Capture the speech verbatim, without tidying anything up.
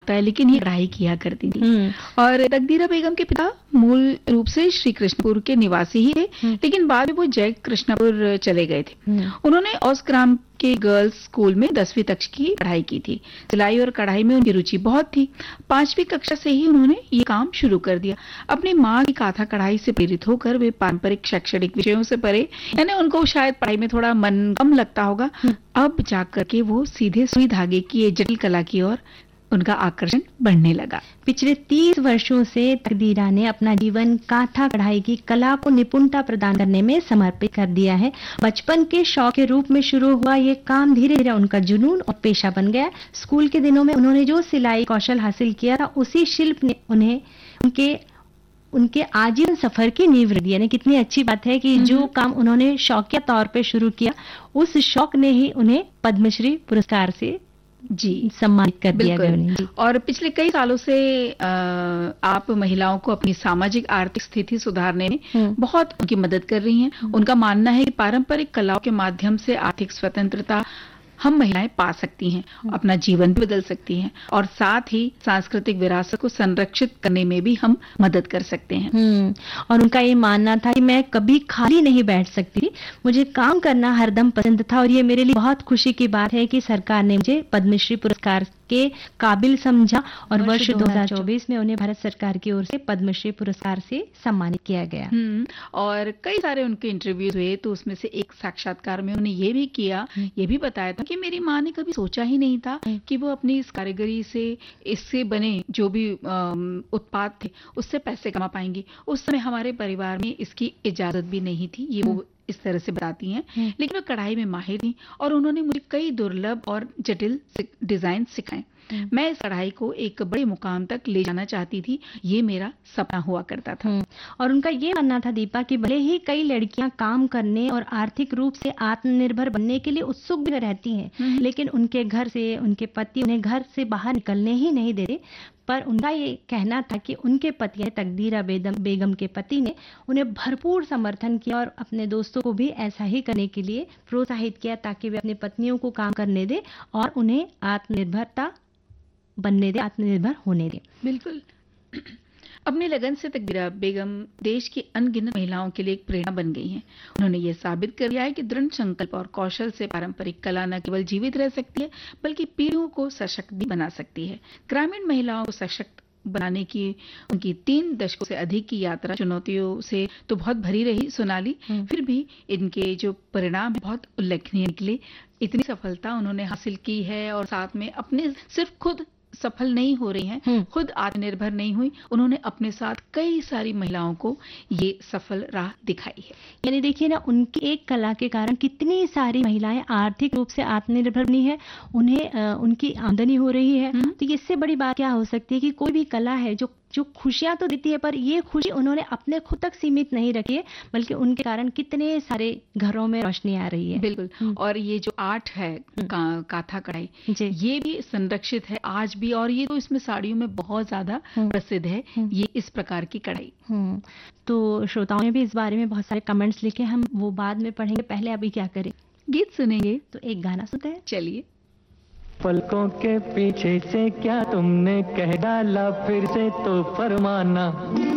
लगता है, लेकिन ये कढ़ाई किया करती थी। हम्म, और तकदीरा बेगम के पिता मूल रूप से श्री कृष्णपुर के निवासी ही थे, लेकिन बाद में वो जय कृष्णपुर चले गए थे। हम्म, उन्होंने औसग्राम के गर्ल्स स्कूल में दसवीं तक की पढ़ाई की थी। सिलाई और कढ़ाई में उनकी रुचि बहुत थी। पांचवी कक्षा से ही उन्होंने ये काम शुरू कर दिया। अपनी माँ की काथा कढ़ाई से प्रेरित होकर वे पारंपरिक शैक्षणिक विषयों से परे, यानी उनको शायद पढ़ाई में थोड़ा मन कम लगता होगा, अब जाकर के वो सीधे सुई धागे की ये जटिल कला की ओर उनका आकर्षण बढ़ने लगा। पिछले तीस वर्षों से तकदीरा ने अपना जीवन काथा कढ़ाई की कला को निपुणता प्रदान करने में समर्पित कर दिया है। बचपन के शौक के रूप में शुरू हुआ ये काम धीरे धीरे उनका जुनून और पेशा बन गया। स्कूल के दिनों में उन्होंने जो सिलाई कौशल हासिल किया था, उसी शिल्प ने उन्हें उनके उनके आजीवन सफर की नींव रखी। यानी कितनी अच्छी बात है कि जो काम उन्होंने शौकिया तौर पे शुरू किया, उस शौक ने ही उन्हें पद्मश्री पुरस्कार से जी सम्मानित कर दिया गया उन्हें। और पिछले कई सालों से आ, आप महिलाओं को अपनी सामाजिक आर्थिक स्थिति सुधारने में बहुत उनकी मदद कर रही हैं। उनका मानना है कि पारंपरिक कलाओं के माध्यम से आर्थिक स्वतंत्रता हम महिलाएं पा सकती हैं, अपना जीवन भी बदल सकती हैं, और साथ ही सांस्कृतिक विरासत को संरक्षित करने में भी हम मदद कर सकते हैं। हम्म, और उनका ये मानना था कि मैं कभी खाली नहीं बैठ सकती, मुझे काम करना हरदम पसंद था, और ये मेरे लिए बहुत खुशी की बात है कि सरकार ने मुझे पद्मश्री पुरस्कार के काबिल समझा और वर्ष दो हज़ार चौबीस में उन्हें भारत सरकार की ओर से पद्मश्री पुरस्कार से सम्मानित किया गया। हम्म, और कई सारे उनके इंटरव्यूज हुए, तो उसमें से एक साक्षात्कार में उन्होंने ये भी किया, ये भी बताया था कि मेरी माँ ने कभी सोचा ही नहीं था कि वो अपनी इस कारीगरी से, इससे बने जो भी उत्पाद थे, उससे पैसे कमा पाएंगी। उस समय हमारे परिवार में इसकी इजाजत भी नहीं थी, ये वो इस तरह से बताती हैं। लेकिन वो कढ़ाई में माहिर थी और उन्होंने मुझे कई दुर्लभ और जटिल डिजाइन सिखाए। मैं इस कढ़ाई को एक बड़े मुकाम तक ले जाना चाहती थी, ये मेरा सपना हुआ करता था। और उनका ये मानना था दीपा कि भले ही कई लड़कियां काम करने और आर्थिक रूप से आत्मनिर्भर बनने के लिए उत्सुक भी रहती हैं, लेकिन उनके घर से उनके पति उन्हें घर से बाहर निकलने ही नहीं देते। पर उनका ये कहना था कि उनके पति तकदीरा बेगम के पति ने उन्हें भरपूर समर्थन किया और अपने दोस्तों को भी ऐसा ही करने के लिए प्रोत्साहित किया, ताकि वे अपनी पत्नियों को काम करने दे और उन्हें आत्मनिर्भरता बनने दे, आत्मनिर्भर होने दे। बिल्कुल। अपने लगन से तकदीरा बेगम देश की अनगिनत महिलाओं के लिए एक प्रेरणा बन गई हैं। उन्होंने ये साबित कर दिया है कि दृढ़ संकल्प और कौशल से पारंपरिक कला न केवल जीवित रह सकती है, बल्कि पीढ़ियों को सशक्त भी बना सकती है। ग्रामीण महिलाओं को सशक्त बनाने की उनकी तीन दशकों से अधिक की यात्रा चुनौतियों से तो बहुत भरी रही सोनाली, फिर भी इनके जो परिणाम बहुत उल्लेखनीय निकले। इतनी सफलता उन्होंने हासिल की है और साथ में अपने सिर्फ खुद सफल नहीं हो रही हैं, खुद आत्मनिर्भर नहीं हुई, उन्होंने अपने साथ कई सारी महिलाओं को ये सफल राह दिखाई है। यानी देखिए ना, उनकी एक कला के कारण कितनी सारी महिलाएं आर्थिक रूप से आत्मनिर्भर बनी है, उन्हें आ, उनकी आमदनी हो रही है। तो इससे बड़ी बात क्या हो सकती है कि कोई भी कला है जो जो खुशियां तो देती है, पर ये खुशी उन्होंने अपने खुद तक सीमित नहीं रखी है, बल्कि उनके कारण कितने सारे घरों में रोशनी आ रही है। बिल्कुल। और ये जो आर्ट है का, काथा कढ़ाई, ये भी संरक्षित है आज भी, और ये तो इसमें साड़ियों में बहुत ज्यादा प्रसिद्ध है ये इस प्रकार की कढ़ाई। तो श्रोताओं ने भी इस बारे में बहुत सारे कमेंट्स लिखे, हम वो बाद में पढ़ेंगे। पहले अभी क्या करें, गीत सुनेंगे, तो एक गाना सुनते हैं। चलिए। पलकों के पीछे से क्या तुमने कह डाला, फिर से तो फरमाना।